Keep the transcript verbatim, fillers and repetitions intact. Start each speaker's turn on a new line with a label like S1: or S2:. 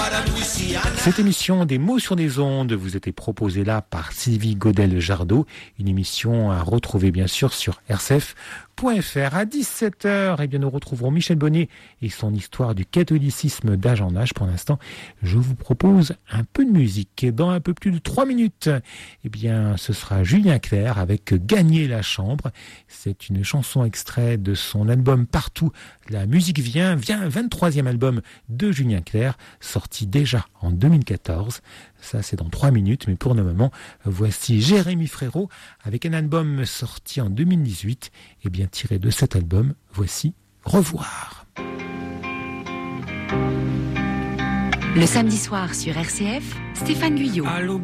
S1: Cette émission des mots sur des ondes vous était proposée là par Sylvie Godel-Jardot, une émission à retrouver bien sûr sur r c f point f r. À dix-sept heures, eh bien, nous retrouverons Michel Bonnet et son histoire du catholicisme d'âge en âge. Pour l'instant, je vous propose un peu de musique. Et dans un peu plus de trois minutes, eh bien, ce sera Julien Clerc avec Gagner la chambre. C'est une chanson extrait de son album Partout. La musique vient, vient, vingt-troisième album de Julien Clerc, sorti déjà en deux mille quatorze. Ça, c'est dans trois minutes, mais pour le moment, voici Jérémy Frérot avec un album sorti en deux mille dix-huit. Et bien, tiré de cet album, voici Revoir.
S2: Le samedi soir sur R C F, Stéphane Guyot.
S3: Allô.